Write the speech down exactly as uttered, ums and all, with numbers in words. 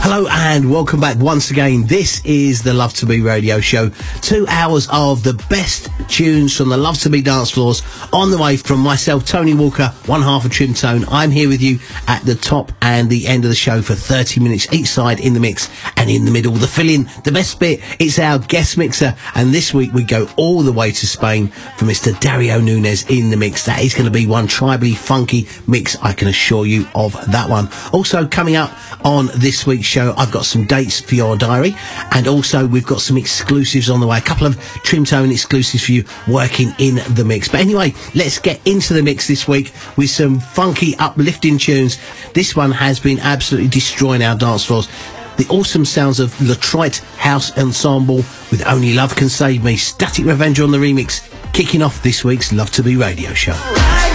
Hello and welcome back once again. This is the Love to Be radio show. Two hours of the best tunes from the Love to Be dance floors on the way from myself, Tony Walker, one half of Trim Tone. I'm here with you at the top and the end of the show for thirty minutes each side in the mix, and in the middle, the fill-in, the best bit, it's our guest mixer. And this week we go all the way to Spain for Mister Dario Nunez in the mix. That is going to be one tribally funky mix, I can assure you of that one. Also coming up on this week's show, I've got some dates for your diary, and also we've got some exclusives on the way, a couple of Trim Tone exclusives for you working in the mix. But anyway, let's get into the mix this week with some funky uplifting tunes. This one has been absolutely destroying our dance floors. The awesome sounds of Latrite House Ensemble with Only Love Can Save Me. Static Revenger on the remix, kicking off this week's Love to Be radio show.